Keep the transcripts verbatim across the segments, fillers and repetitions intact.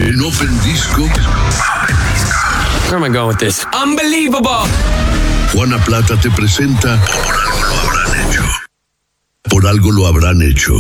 En Open Disco. Where am I going with this? Unbelievable! Juana Plata te presenta Por algo lo habrán hecho. Por algo lo habrán hecho.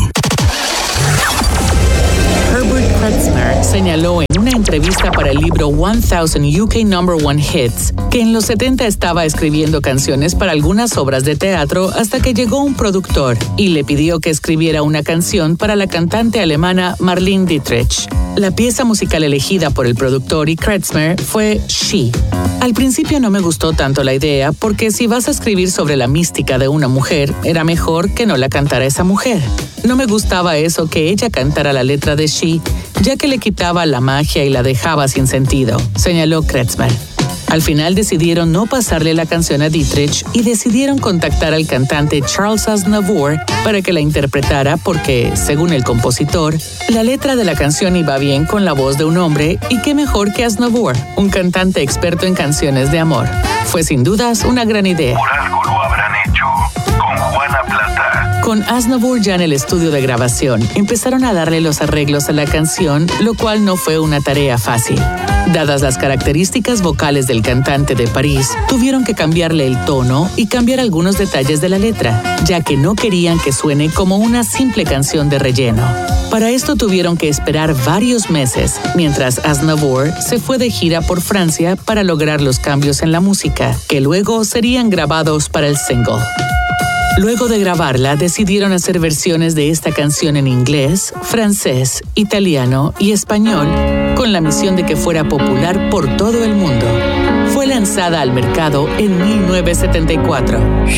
Herbert Kretzmer señaló en una entrevista para el libro one thousand U K Number One Hits que en los setenta estaba escribiendo canciones para algunas obras de teatro hasta que llegó un productor y le pidió que escribiera una canción para la cantante alemana Marlene Dietrich. La pieza musical elegida por el productor y Kretzmer fue She. Al principio no me gustó tanto la idea porque si vas a escribir sobre la mística de una mujer, era mejor que no la cantara esa mujer. No me gustaba eso que ella cantara la letra de She, ya que le quitaba la magia y la dejaba sin sentido, señaló Kretzmer. Al final decidieron no pasarle la canción a Dietrich y decidieron contactar al cantante Charles Aznavour para que la interpretara porque, según el compositor, la letra de la canción iba bien con la voz de un hombre y qué mejor que Aznavour, un cantante experto en canciones de amor. Fue sin dudas una gran idea. Por algo lo habrán hecho con Juana Plata. Con Aznavour ya en el estudio de grabación, empezaron a darle los arreglos a la canción, lo cual no fue una tarea fácil. Dadas las características vocales del cantante de París, tuvieron que cambiarle el tono y cambiar algunos detalles de la letra, ya que no querían que suene como una simple canción de relleno. Para esto tuvieron que esperar varios meses, mientras Aznavour se fue de gira por Francia para lograr los cambios en la música, que luego serían grabados para el single. Luego de grabarla, decidieron hacer versiones de esta canción en inglés, francés, italiano y español, con la misión de que fuera popular por todo el mundo. Fue lanzada al mercado en mil novecientos setenta y cuatro.